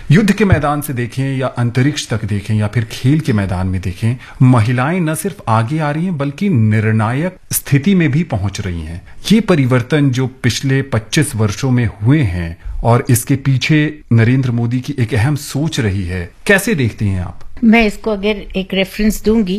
युद्ध के मैदान से देखें या अंतरिक्ष तक देखें या फिर खेल के मैदान में देखें, महिलाएं न सिर्फ आगे आ रही हैं बल्कि निर्णायक स्थिति में भी पहुंच रही हैं। ये परिवर्तन जो पिछले 25 वर्षों में हुए हैं और इसके पीछे नरेंद्र मोदी की एक अहम सोच रही है, कैसे देखती हैं आप? मैं इसको अगर एक रेफरेंस दूंगी,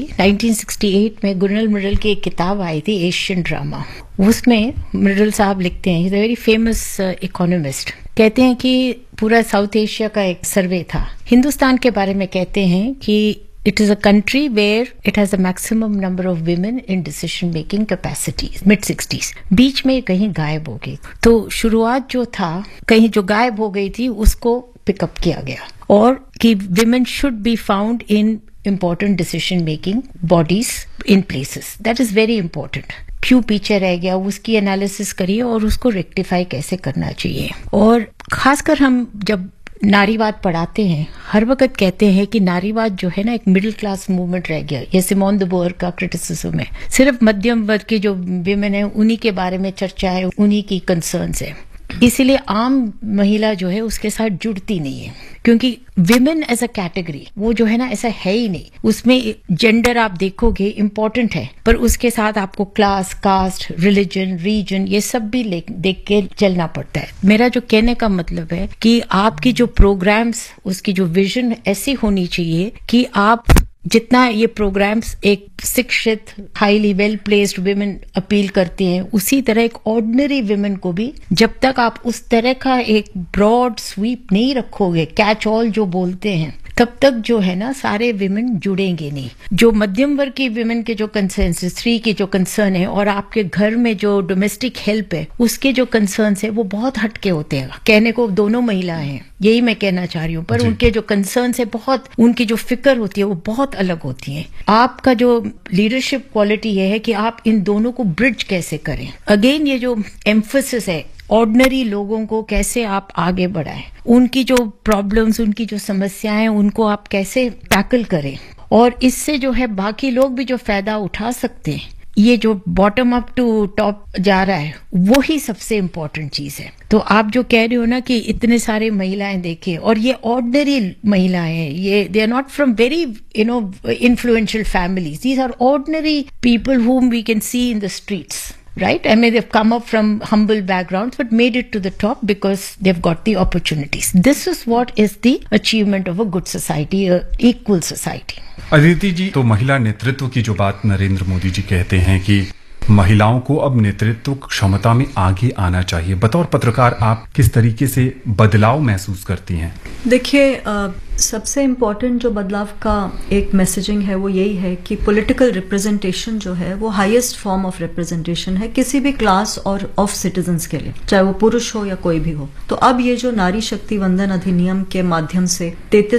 1968 में गुरनल मिडल की एक किताब आई थी, एशियन ड्रामा। उसमें मिडल साहब लिखते हैं, वेरी फेमस इकोनॉमिस्ट, कहते हैं कि पूरा साउथ एशिया का एक सर्वे था, हिंदुस्तान के बारे में कहते हैं कि it is a country where it has a maximum number of women in decision making capacity, mid-60s। बीच में कहीं गायब हो गई, तो शुरुआत जो था, कहीं जो गायब हो गई थी उसको पिकअप किया गया, और कि women should be found in important decision making bodies in places, that is very important। क्यों पीछे रह गया, उसकी एनालिसिस करिए और उसको रेक्टिफाई कैसे करना चाहिए। और खासकर हम जब नारीवाद पढ़ाते हैं, हर वक्त कहते हैं कि नारीवाद जो है ना एक मिडिल क्लास मूवमेंट रह गया। ये सिमोन द बोअर का क्रिटिसिज्म है, सिर्फ मध्यम वर्ग की जो विमेन है उन्हीं के बारे में चर्चा है, उन्हीं की कंसर्न्स है, इसीलिए आम महिला जो है उसके साथ जुड़ती नहीं है, क्योंकि विमेन एज अ कैटेगरी वो जो है ना ऐसा है ही नहीं। उसमें जेंडर आप देखोगे इम्पोर्टेंट है, पर उसके साथ आपको क्लास, कास्ट, रिलीजन, रीजन ये सब भी देख के चलना पड़ता है। मेरा जो कहने का मतलब है कि आपकी जो प्रोग्राम्स, उसकी जो विजन ऐसी होनी चाहिए कि आप जितना ये प्रोग्राम्स एक शिक्षित, highly well placed women appeal करते हैं, उसी तरह एक ऑर्डिनरी विमेन को भी जब तक आप उस तरह का एक ब्रॉड स्वीप नहीं रखोगे, कैच ऑल जो बोलते हैं, तब तक जो है ना सारे विमेन जुड़ेंगे नहीं। जो मध्यम वर्ग की विमेन के जो कंसर्न, स्त्री की जो कंसर्न है और आपके घर में जो डोमेस्टिक हेल्प है उसके जो कंसर्न है वो बहुत हटके होते हैं। कहने को दोनों महिलाएं हैं, यही मैं कहना चाह रही हूँ, पर उनके जो कंसर्न है बहुत, उनकी जो फिक्र होती है वो बहुत अलग होती है। आपका जो लीडरशिप क्वालिटी है कि आप इन दोनों को ब्रिज कैसे करें। अगेन ये जो एम्फोसिस है, ऑर्डिनरी लोगों को कैसे आप आगे बढ़ाएं, उनकी जो प्रॉब्लम्स, उनकी जो समस्याएं, उनको आप कैसे टैकल करें, और इससे जो है बाकी लोग भी जो फायदा उठा सकते हैं। ये जो बॉटम अप टू टॉप जा रहा है वो ही सबसे इम्पोर्टेंट चीज है। तो आप जो कह रहे हो ना कि इतने सारे महिलाएं देखे, और ये ऑर्डिनरी महिलाएं हैं, ये they are not from very influential families, these are ordinary people whom we can see in the streets, right? I mean, they've come up from humble backgrounds but made it to the top because they've got the opportunities. This is what is the achievement of a good society, a equal society. Aditi जी, तो महिला नेतृत्व की जो बात नरेंद्र मोदी जी कहते हैं कि महिलाओं को अब नेतृत्व क्षमता में आगे आना चाहिए, बतौर पत्रकार आप किस तरीके से बदलाव महसूस करती हैं? देखिए, सबसे इम्पॉर्टेंट जो बदलाव का एक मैसेजिंग है वो यही है कि पॉलिटिकल रिप्रेजेंटेशन जो है वो हाईएस्ट फॉर्म ऑफ रिप्रेजेंटेशन है किसी भी क्लास और ऑफ सिटीजन्स के लिए, चाहे वो पुरुष हो या कोई भी हो। तो अब ये जो नारी शक्ति वंदन अधिनियम के माध्यम से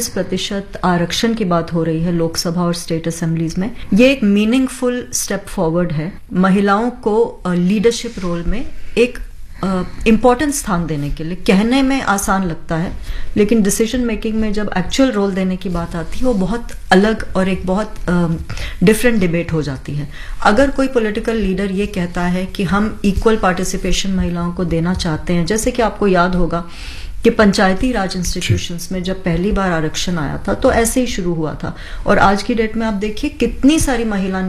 33% आरक्षण की बात हो रही है लोकसभा और स्टेट असेंबलीज में, ये एक मीनिंगफुल स्टेप फॉरवर्ड है महिलाओं को लीडरशिप रोल में एक इम्पोर्टेंट स्थान देने के लिए। कहने में आसान लगता है, लेकिन डिसीजन मेकिंग में जब एक्चुअल रोल देने की बात आती है वो बहुत अलग और एक बहुत डिफरेंट डिबेट हो जाती है। अगर कोई पॉलिटिकल लीडर ये कहता है कि हम इक्वल पार्टिसिपेशन महिलाओं को देना चाहते हैं, जैसे कि आपको याद होगा कि पंचायती राज इंस्टीट्यूशंस में जब पहली बार आरक्षण आया था तो ऐसे ही शुरू हुआ था, और आज की डेट में आप देखिए कितनी सारी महिला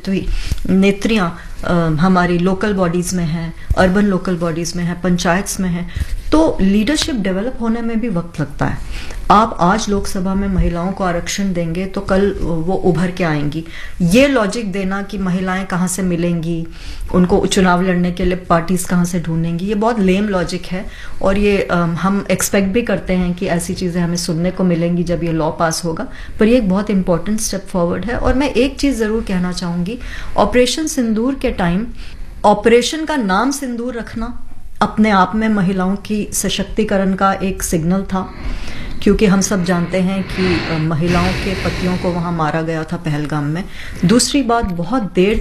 नेत्रियां हमारी लोकल बॉडीज में हैं, अर्बन लोकल बॉडीज में हैं, पंचायत्स में हैं। तो लीडरशिप डेवलप होने में भी वक्त लगता है। आप आज लोकसभा में महिलाओं को आरक्षण देंगे तो कल वो उभर के आएंगी। ये लॉजिक देना कि महिलाएं कहाँ से मिलेंगी, उनको चुनाव लड़ने के लिए पार्टीज कहाँ से ढूंढेंगी, ये बहुत लेम लॉजिक है, और ये हम एक्सपेक्ट भी करते हैं कि ऐसी चीजें हमें सुनने को मिलेंगी जब ये लॉ पास होगा। पर ये एक बहुत इंपॉर्टेंट स्टेप फॉरवर्ड है। और मैं एक चीज जरूर कहना चाहूंगी, ऑपरेशन सिंदूर के टाइम ऑपरेशन का नाम सिंदूर रखना अपने आप में महिलाओं की सशक्तिकरण का एक सिग्नल था, क्योंकि हम सब जानते हैं कि महिलाओं के पतियों को वहां मारा गया था पहलगाम में। दूसरी बात, बहुत देर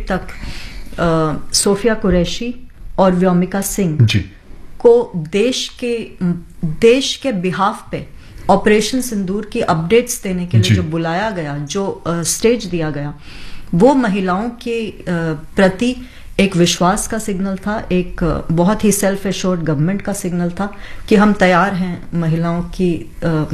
तक सोफिया कुरैशी और व्योमिका सिंह को देश के बिहाफ पे ऑपरेशन सिंदूर की अपडेट्स देने के लिए जो बुलाया गया, जो स्टेज दिया गया, वो महिलाओं के प्रति एक विश्वास का सिग्नल था, एक बहुत ही सेल्फ एश्योर्ड गवर्नमेंट का सिग्नल था कि हम तैयार हैं महिलाओं की